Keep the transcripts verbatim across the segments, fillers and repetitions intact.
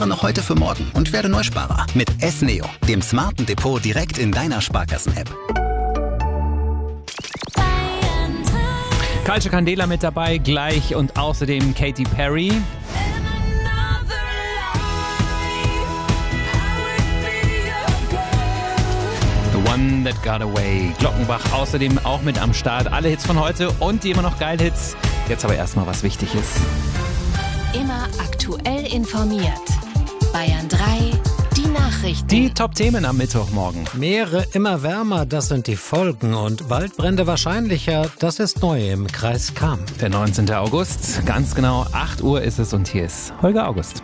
noch heute für morgen und werde Neusparer mit S-Neo, dem smarten Depot direkt in deiner Sparkassen-App. Culture Candela mit dabei gleich und außerdem Katy Perry. The One That Got Away. Glockenbach außerdem auch mit am Start. Alle Hits von heute und die immer noch geil Hits. Jetzt aber erstmal, was wichtig ist. Immer aktuell informiert. Bayern drei, die Nachrichten. Die Top-Themen am Mittwochmorgen. Meere immer wärmer, das sind die Folgen. Und Waldbrände wahrscheinlicher, das ist neu im Kreis Cham. Der neunzehnten August, ganz genau acht Uhr ist es und hier ist Holger August.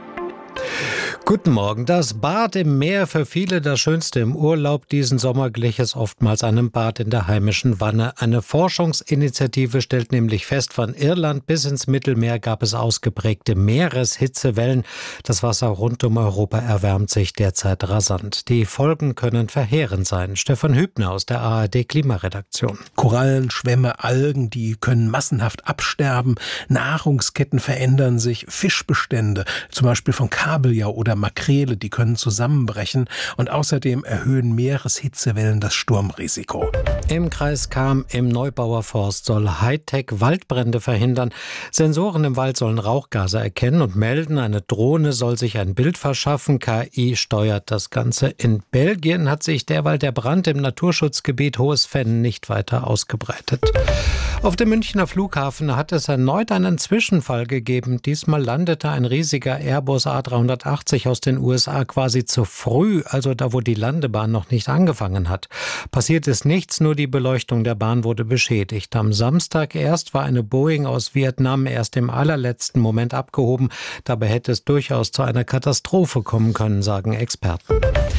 Guten Morgen. Das Bad im Meer, für viele das Schönste im Urlaub. Diesen Sommer glich es oftmals einem Bad in der heimischen Wanne. Eine Forschungsinitiative stellt nämlich fest, von Irland bis ins Mittelmeer gab es ausgeprägte Meereshitzewellen. Das Wasser rund um Europa erwärmt sich derzeit rasant. Die Folgen können verheerend sein. Stefan Hübner aus der A R D-Klimaredaktion. Korallen, Schwämme, Algen, die können massenhaft absterben. Nahrungsketten verändern sich. Fischbestände, zum Beispiel von Kabeljau oder Makrele, die können zusammenbrechen und außerdem erhöhen Meereshitzewellen das Sturmrisiko. Im Kreis Cham im Neubauer Forst soll Hightech Waldbrände verhindern. Sensoren im Wald sollen Rauchgase erkennen und melden. Eine Drohne soll sich ein Bild verschaffen. K I steuert das Ganze. In Belgien hat sich derweil der Brand im Naturschutzgebiet Hohes Venn nicht weiter ausgebreitet. Auf dem Münchner Flughafen hat es erneut einen Zwischenfall gegeben. Diesmal landete ein riesiger Airbus A dreihundertachtzig aus den U S A quasi zu früh, also da, wo die Landebahn noch nicht angefangen hat. Passiert ist nichts, nur die Beleuchtung der Bahn wurde beschädigt. Am Samstag erst war eine Boeing aus Vietnam erst im allerletzten Moment abgehoben. Dabei hätte es durchaus zu einer Katastrophe kommen können, sagen Experten.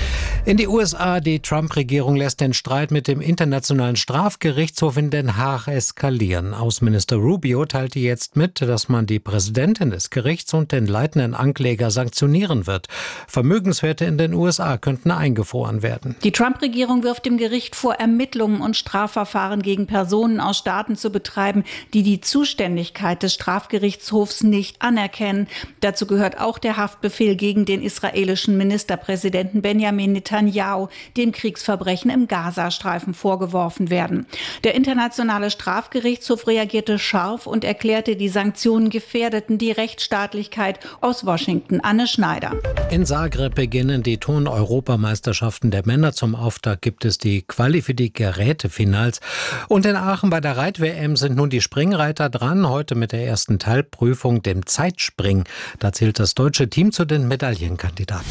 In die U S A, die Trump-Regierung lässt den Streit mit dem Internationalen Strafgerichtshof in Den Haag eskalieren. Außenminister Rubio teilte jetzt mit, dass man die Präsidentin des Gerichts und den leitenden Ankläger sanktionieren wird. Vermögenswerte in den U S A könnten eingefroren werden. Die Trump-Regierung wirft dem Gericht vor, Ermittlungen und Strafverfahren gegen Personen aus Staaten zu betreiben, die die Zuständigkeit des Strafgerichtshofs nicht anerkennen. Dazu gehört auch der Haftbefehl gegen den israelischen Ministerpräsidenten Benjamin Netanyahu, dem Kriegsverbrechen im Gazastreifen vorgeworfen werden. Der Internationale Strafgerichtshof reagierte scharf und erklärte, die Sanktionen gefährdeten die Rechtsstaatlichkeit. Aus Washington, Anne Schneider. In Zagreb beginnen die Turn-Europameisterschaften der Männer. Zum Auftakt gibt es die Quali für die Gerätefinals. Und in Aachen bei der Reit-W M sind nun die Springreiter dran. Heute mit der ersten Teilprüfung, dem Zeitspringen. Da zählt das deutsche Team zu den Medaillenkandidaten.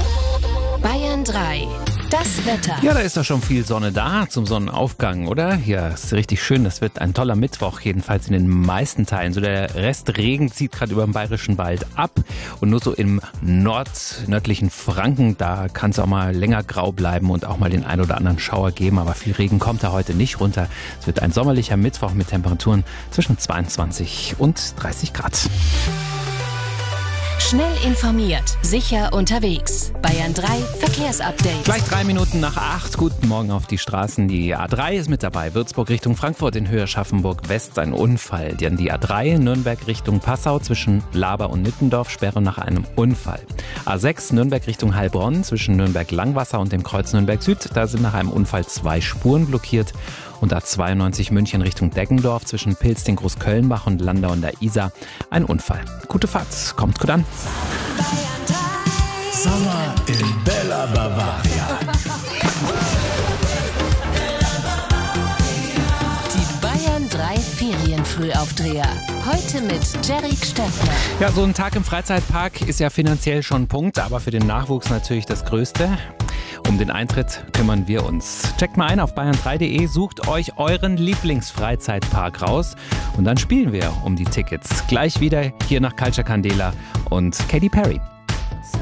Bayern drei. Das Wetter. Ja, da ist doch schon viel Sonne da zum Sonnenaufgang, oder? Ja, ist richtig schön. Das wird ein toller Mittwoch, jedenfalls in den meisten Teilen. So der Rest Regen zieht gerade über den Bayerischen Wald ab. Und nur so im Nord, nördlichen Franken, da kann es auch mal länger grau bleiben und auch mal den ein oder anderen Schauer geben. Aber viel Regen kommt da heute nicht runter. Es wird ein sommerlicher Mittwoch mit Temperaturen zwischen zweiundzwanzig und dreißig Grad. Schnell informiert, sicher unterwegs. Bayern drei Verkehrsupdate. Gleich drei Minuten nach acht. Guten Morgen auf die Straßen. Die A drei ist mit dabei. Würzburg Richtung Frankfurt in Höhe Schaffenburg-West ein Unfall. Dann die A drei Nürnberg Richtung Passau zwischen Laber und Nittendorf Sperre nach einem Unfall. A sechs Nürnberg Richtung Heilbronn zwischen Nürnberg-Langwasser und dem Kreuz Nürnberg-Süd. Da sind nach einem Unfall zwei Spuren blockiert. Und A zweiundneunzig München Richtung Deggendorf zwischen Pilsting Großkölnbach und Landau an der Isar ein Unfall. Gute Fahrt, kommt gut an. Sommer in Bella Bavaria. Die Bayern drei Ferienfrühaufdreher. Heute mit Jerry Stöckner. Ja, so ein Tag im Freizeitpark ist ja finanziell schon ein Punkt, aber für den Nachwuchs natürlich das Größte. Um den Eintritt kümmern wir uns. Checkt mal ein auf bayern drei punkt de, sucht euch euren Lieblingsfreizeitpark raus und dann spielen wir um die Tickets. Gleich wieder hier nach Culture Candela und Katy Perry.